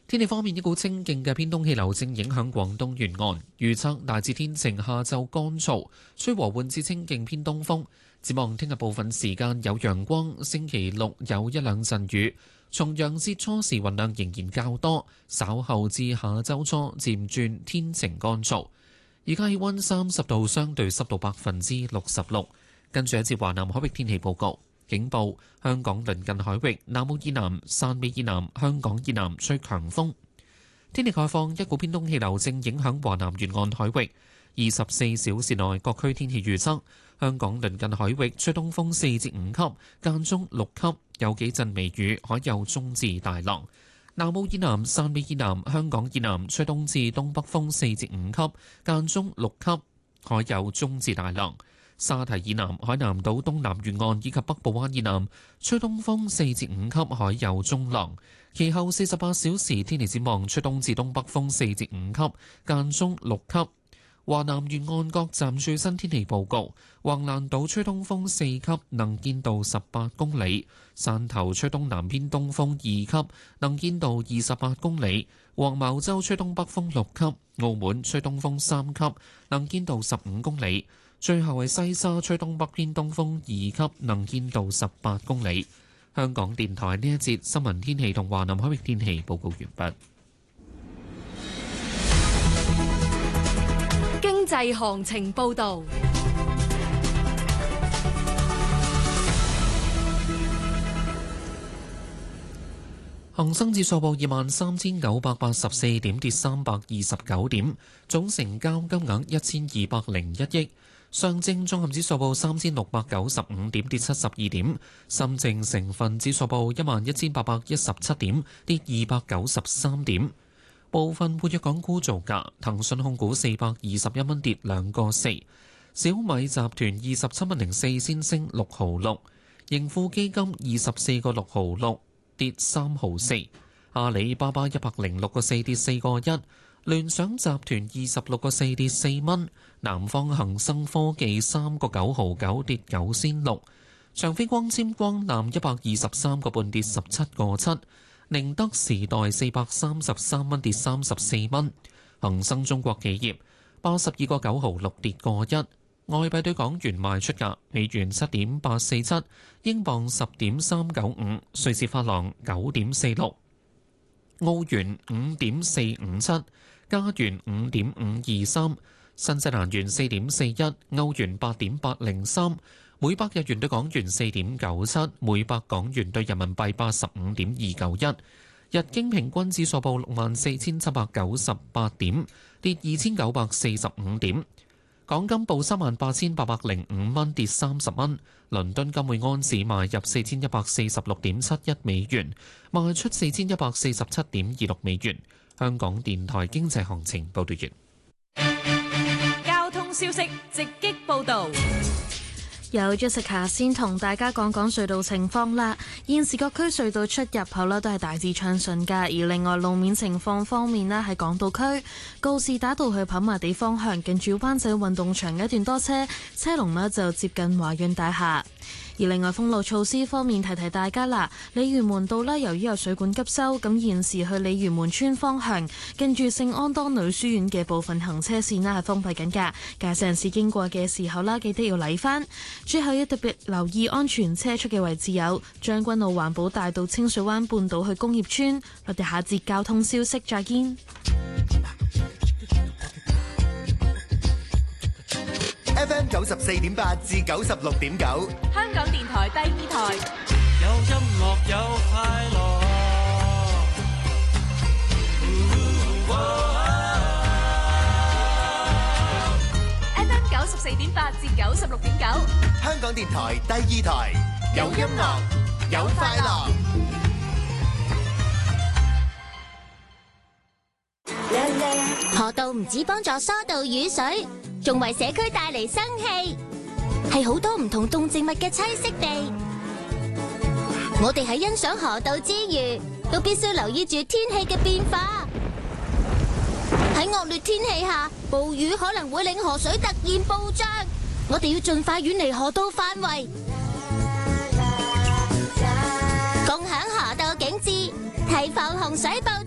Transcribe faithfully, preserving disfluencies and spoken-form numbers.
天氣方面，一股清勁嘅偏東氣流正影響廣東沿岸，預測大致天晴，下晝乾燥，吹和緩至清勁偏東風。展望聽日部分時間有陽光，星期六有一兩陣雨。重陽節初時雲量仍然較多，稍後至下周初漸轉天晴乾燥。而家氣溫三十度，相對濕度百分之六十六。跟住一節華南海域天氣報告。警報：香港鄰近海域、南澳以南、汕尾以南、香港以南吹強風。天氣概況：一股偏東氣流正影響華南沿岸海域。二十四小時內各區天氣預測：香港鄰近海域吹東風四至五級，間中六級，有幾陣微雨，海有中至大浪。南澳以南、汕尾以南、香港以南吹東至東北風四至五級，間中六級，海有中至大浪。沙堤以南、海南島東南沿岸以及北部灣以南吹東風四至五級，海有中浪。其後四十八小時天氣展望，吹東至東北風四至五級，間中六級。華南沿岸各站最新天氣報告：橫瀾島吹東風四級，能見度十八公里；汕頭吹東南偏東風二級，能見度二十八公里；黃茅洲吹東北風六級；澳門吹東風三級，能見度十五公里。最後係西沙吹東北偏東風二級，能見度十八公里。香港電台呢一節新聞天氣同華南海域天氣報告完畢。 經濟行情報導。 恒生指數報二萬三千九百八十四點，跌三百二十九點，總成交金額一千二百零一億。上證綜合指數報三千六百九十五點，跌七十二點。深證成分指數報一萬一千八百一十七點，跌二百九十三點。部分活躍港股造價：騰訊控股四百二十一蚊，跌兩個四；小米集團二十七蚊零四先升六毫六；盈富基金二十四個六毫六，跌三毫四；阿里巴巴一百零六個四，跌四個一；聯想集團二十六個四，跌四蚊；南方恒生科技三個九毫九，跌九仙六；長飛光纖光纜一百二十三個半，跌十七個七；寧德時代四百三十三蚊，跌三十四蚊；恒生中國企業八十二個九毫六，跌個一。外幣對港元賣出價：美元七點八四七，英鎊十點三九五，瑞士法郎九點四六，澳元五點四五七，加元五點五二三，新西蘭元四點四一，歐元八點八零三，每百日元對港元四點九七，每百港元對人民幣八十五點二九一。日經平均指數報六萬四千七百九十八點，跌二千九百四十五點。港金報三萬八千八百零五蚊，跌三十蚊。倫敦金每安士賣入四千一百四十六點七一美元，賣出四千一百四十七點二六美元。香港電台經濟行情報道完。 交通消息直擊報導。 有 Jessica 先同大家講講隧道情況啦。現時各區隧道出入口咧都係大致暢順㗎，而另外路面情況方面咧，喺港島區告士打道去跑馬地方向，近住灣仔運動場一段多車，車龍咧就接近華潤大廈。而另外封路措施方面，提提大家啦，鯉魚門道咧由於有水管急修，咁現時去鯉魚門村方向，近住聖安多女書院嘅部分行車線咧係封閉緊㗎，駕駛人士經過嘅時候啦，記得要禮返。最後要特別留意安全車速嘅位置有將軍澳環保大道清水灣半島去工業村。我哋下節交通消息再見。 F M 九十四點八至九十六點九， 香港電台第二台。 有音樂有快樂。 F M 九十四點八至九十六點九， 香港電台第二台。有音樂有快樂。 河道唔止幫助疏導雨水，仲為社區帶嚟生氣，係好多唔同動植物嘅棲息地。我哋喺欣賞河道之餘，都必須留意住天氣嘅變化。喺惡劣天氣下，暴雨可能會令河水突然暴漲，我哋要盡快遠離河道範圍，共享河道景致，提防洪水暴漲。